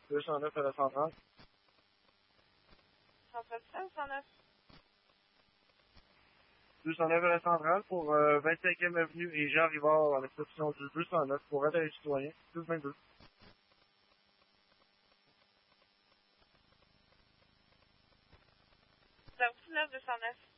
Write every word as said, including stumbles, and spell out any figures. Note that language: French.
deux cent neuf à la centrale. Centrale cent neuf. deux cent neuf à la centrale pour euh, vingt-cinquième avenue et Jean Rivard à l'exception du deux cent neuf pour être un citoyen, douze vingt-deux. zéro neuf deux cent neuf.